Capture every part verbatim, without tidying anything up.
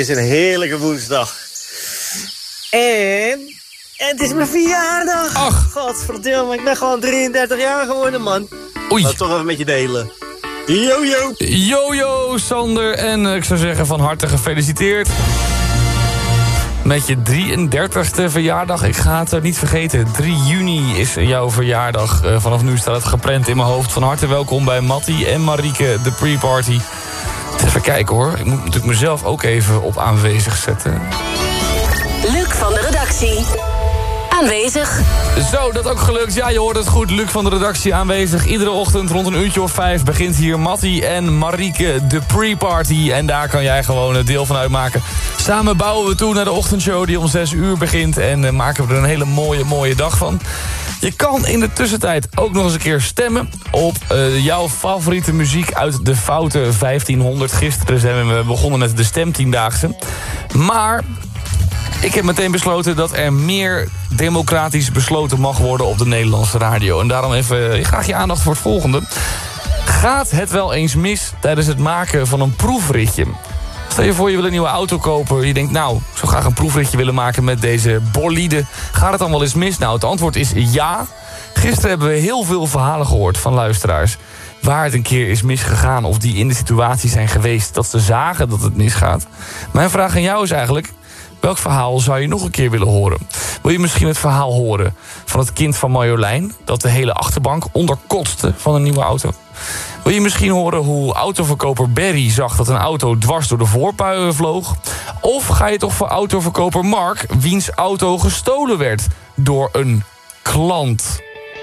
Het is een heerlijke woensdag. En... En het is mijn verjaardag. Ach. Godverdomme, ik ben gewoon drieëndertig jaar geworden, man. Oei. Laat het toch even met je delen. Yo, yo. Yo, yo, Sander. En uh, ik zou zeggen van harte gefeliciteerd. Met je drieëndertigste verjaardag. Ik ga het uh, niet vergeten. drie juni is jouw verjaardag. Uh, vanaf nu staat het geprent in mijn hoofd. Van harte welkom bij Mattie en Marieke, de pre-party. Even kijken hoor. Ik moet natuurlijk mezelf ook even op aanwezig zetten. Luc van de redactie. Aanwezig. Zo, dat ook gelukt. Ja, je hoort het goed. Luc van de redactie aanwezig. Iedere ochtend rond een uurtje of vijf begint hier Mattie en Marieke, de pre-party. En daar kan jij gewoon een deel van uitmaken. Samen bouwen we toe naar de ochtendshow die om zes uur begint. En uh, maken we er een hele mooie, mooie dag van. Je kan in de tussentijd ook nog eens een keer stemmen op uh, jouw favoriete muziek uit de Foute vijftienhonderd. Gisteren zijn we begonnen met de stemtiendaagse. Maar... ik heb meteen besloten dat er meer democratisch besloten mag worden op de Nederlandse radio. En daarom even graag je aandacht voor het volgende. Gaat het wel eens mis tijdens het maken van een proefritje? Stel je voor je wil een nieuwe auto kopen. Je denkt nou, ik zou graag een proefritje willen maken met deze bolide. Gaat het dan wel eens mis? Nou, het antwoord is ja. Gisteren hebben we heel veel verhalen gehoord van luisteraars waar het een keer is misgegaan of die in de situatie zijn geweest dat ze zagen dat het misgaat. Mijn vraag aan jou is eigenlijk, welk verhaal zou je nog een keer willen horen? Wil je misschien het verhaal horen van het kind van Marjolein dat de hele achterbank onderkotste van een nieuwe auto? Wil je misschien horen hoe autoverkoper Barry zag dat een auto dwars door de voorpuien vloog? Of ga je toch voor autoverkoper Mark, wiens auto gestolen werd door een klant?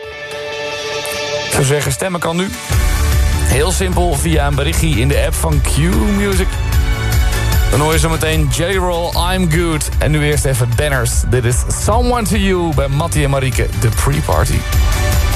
Ik zou zeggen, stemmen kan nu. Heel simpel via een berichtje in de app van Q Music. Dan hoor je zo meteen Jelly Roll, I'm Good. En nu eerst even Banners. Dit is Someone to You bij Mattie en Marieke, de pre-party.